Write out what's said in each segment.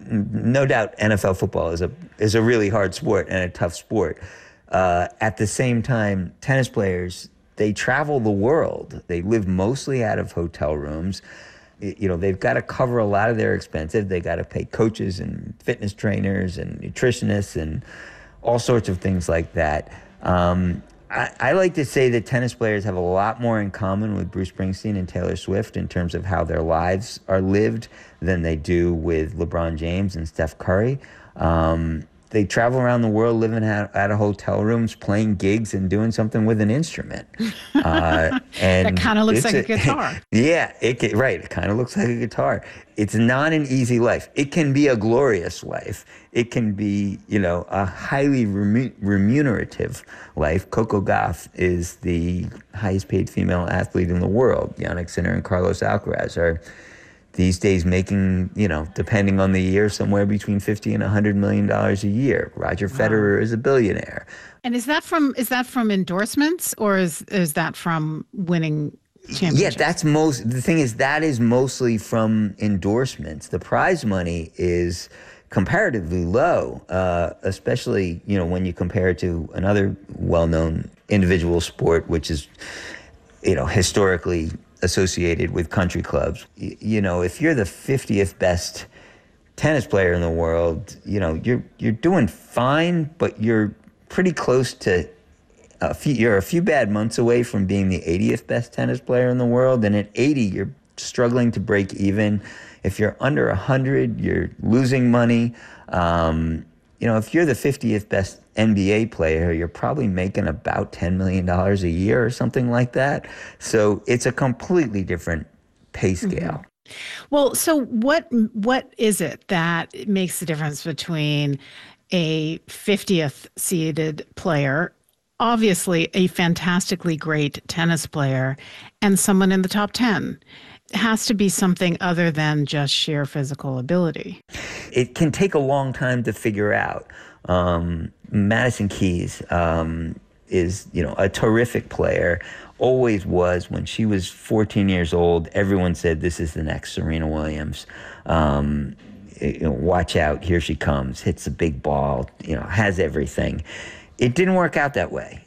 no doubt NFL football is a really hard sport and a tough sport. At the same time, tennis players, they travel the world. They live mostly out of hotel rooms. They've got to cover a lot of their expenses. They got to pay coaches and fitness trainers and nutritionists and all sorts of things like that. I like to say that tennis players have a lot more in common with Bruce Springsteen and Taylor Swift in terms of how their lives are lived than they do with LeBron James and Steph Curry. They travel around the world living out of hotel rooms, playing gigs and doing something with an instrument. And that kind of looks like a guitar. Yeah, right. It kind of looks like a guitar. It's not an easy life. It can be a glorious life. It can be, a highly remunerative life. Coco Gauff is the highest paid female athlete in the world. Jannik Sinner and Carlos Alcaraz are these days making, depending on the year, somewhere between $50 and $100 million a year. Roger Federer is a billionaire. And is that from endorsements, or is that from winning championships? Yeah, the thing is, that is mostly from endorsements. The prize money is comparatively low, especially, when you compare it to another well-known individual sport, which is, historically associated with country clubs. If you're the 50th best tennis player in the world, you're doing fine, but you're pretty close to you're a few bad months away from being the 80th best tennis player in the world. And at 80, you're struggling to break even. If you're under 100, you're losing money. If you're the 50th best NBA player, you're probably making about $10 million a year or something like that. So it's a completely different pay scale. Mm-hmm. Well, so what is it that makes the difference between a 50th seeded player, obviously a fantastically great tennis player, and someone in the top 10? It has to be something other than just sheer physical ability. It can take a long time to figure out. Madison Keys is, a terrific player, always was. When she was 14 years old, everyone said, this is the next Serena Williams. Watch out, here she comes, hits a big ball, has everything. It didn't work out that way.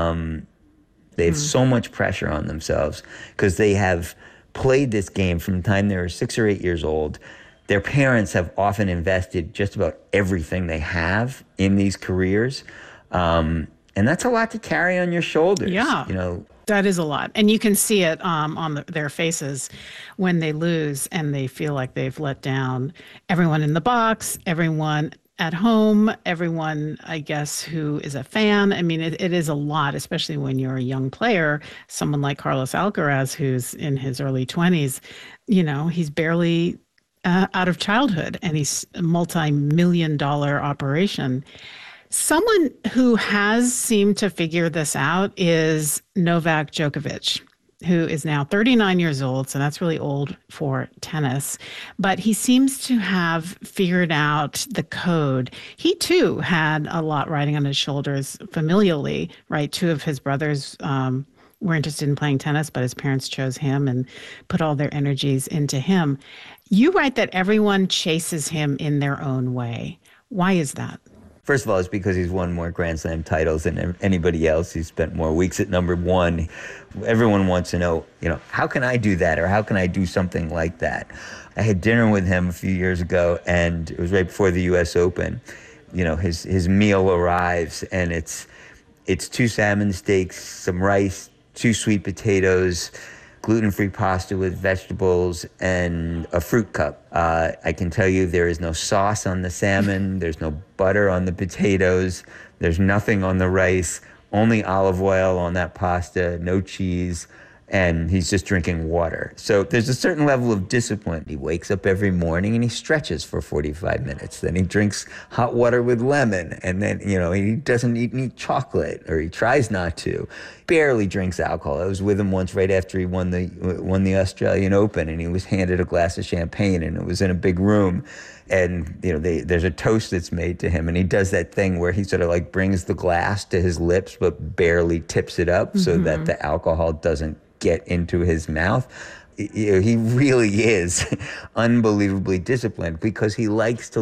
They have so much pressure on themselves because they have played this game from the time they were 6 or 8 years old. Their parents have often invested just about everything they have in these careers. And that's a lot to carry on your shoulders. Yeah. That is a lot. And you can see it on their faces when they lose and they feel like they've let down everyone in the box, everyone at home, everyone, I guess, who is a fan. I mean, it is a lot, especially when you're a young player, someone like Carlos Alcaraz, who's in his early 20s, he's barely out of childhood, and he's a multi-million-dollar operation. Someone who has seemed to figure this out is Novak Djokovic, who is now 39 years old, so that's really old for tennis. But he seems to have figured out the code. He, too, had a lot riding on his shoulders familially, right? Two of his brothers were interested in playing tennis, but his parents chose him and put all their energies into him. You write that everyone chases him in their own way. Why is that? First of all, it's because he's won more Grand Slam titles than anybody else. He's spent more weeks at number one. Everyone wants to know, how can I do that, or how can I do something like that? I had dinner with him a few years ago, and it was right before the U.S. Open. His meal arrives, and it's 2 salmon steaks, some rice, 2 sweet potatoes, gluten-free pasta with vegetables, and a fruit cup. I can tell you there is no sauce on the salmon, there's no butter on the potatoes, there's nothing on the rice, only olive oil on that pasta, no cheese, and he's just drinking water. So there's a certain level of discipline. He wakes up every morning and he stretches for 45 minutes. Then he drinks hot water with lemon, and then, he doesn't eat any chocolate, or he tries not to. Barely drinks alcohol. I was with him once right after he won the Australian Open, and he was handed a glass of champagne, and it was in a big room. And, there's a toast that's made to him, and he does that thing where he sort of like brings the glass to his lips, but barely tips it up so that the alcohol doesn't get into his mouth. He really is unbelievably disciplined because he likes to